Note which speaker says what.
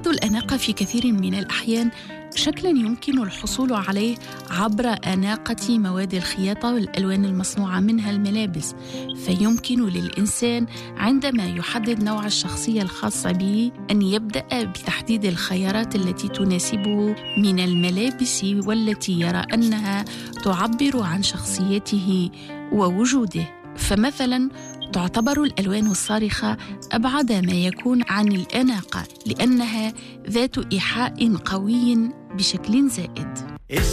Speaker 1: تعد الأناقة في كثير من الأحيان شكلاً يمكن الحصول عليه عبر أناقة مواد الخياطة والألوان المصنوعة منها الملابس، فيمكن للإنسان عندما يحدد نوع الشخصية الخاصة به أن يبدأ بتحديد الخيارات التي تناسبه من الملابس والتي يرى أنها تعبر عن شخصيته ووجوده. فمثلاً تعتبر الألوان الصارخة أبعد ما يكون عن الأناقة لأنها ذات إيحاء قوي بشكل زائد.